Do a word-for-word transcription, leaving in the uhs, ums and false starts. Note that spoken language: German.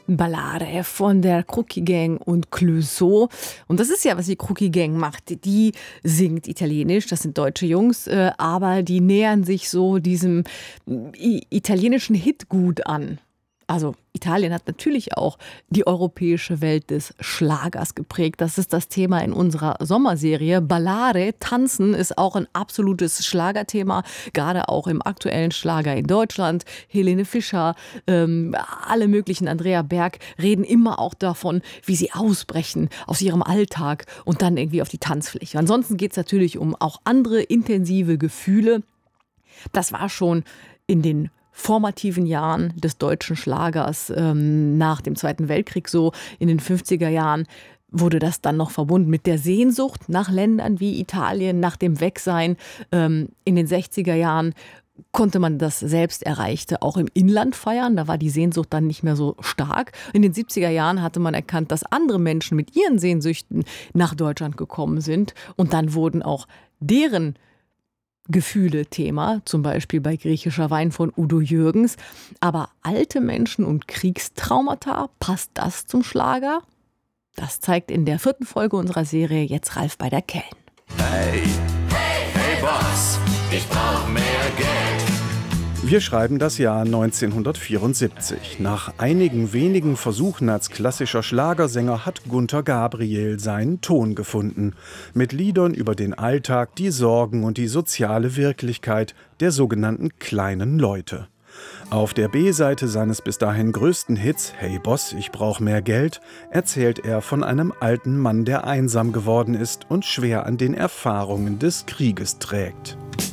Ballare von der Crookie Gang und Clouseau. Und das ist ja, was die Crookie Gang macht. Die singt Italienisch, das sind deutsche Jungs, äh, aber die nähern sich so diesem äh, italienischen Hitgut an. Also Italien hat natürlich auch die europäische Welt des Schlagers geprägt. Das ist das Thema in unserer Sommerserie. Ballare, Tanzen, ist auch ein absolutes Schlagerthema, gerade auch im aktuellen Schlager in Deutschland. Helene Fischer, ähm, alle möglichen, Andrea Berg, reden immer auch davon, wie sie ausbrechen aus ihrem Alltag und dann irgendwie auf die Tanzfläche. Ansonsten geht es natürlich um auch andere intensive Gefühle. Das war schon in den formativen Jahren des deutschen Schlagers ähm, nach dem Zweiten Weltkrieg so. In den fünfziger Jahren wurde das dann noch verbunden mit der Sehnsucht nach Ländern wie Italien, nach dem Wegsein. Ähm, in den sechziger Jahren konnte man das Selbsterreichte auch im Inland feiern. Da war die Sehnsucht dann nicht mehr so stark. In den siebziger Jahren hatte man erkannt, dass andere Menschen mit ihren Sehnsüchten nach Deutschland gekommen sind. Und dann wurden auch deren Gefühle Thema, zum Beispiel bei Griechischer Wein von Udo Jürgens. Aber alte Menschen und Kriegstraumata, passt das zum Schlager? Das zeigt in der vierten Folge unserer Serie jetzt Ralf bei der Kellen. Hey, hey, hey Boss, ich brauch mehr Geld. Wir schreiben das Jahr neunzehnhundertvierundsiebzig. Nach einigen wenigen Versuchen als klassischer Schlagersänger hat Gunter Gabriel seinen Ton gefunden. Mit Liedern über den Alltag, die Sorgen und die soziale Wirklichkeit der sogenannten kleinen Leute. Auf der B-Seite seines bis dahin größten Hits »Hey Boss, ich brauch mehr Geld« erzählt er von einem alten Mann, der einsam geworden ist und schwer an den Erfahrungen des Krieges trägt.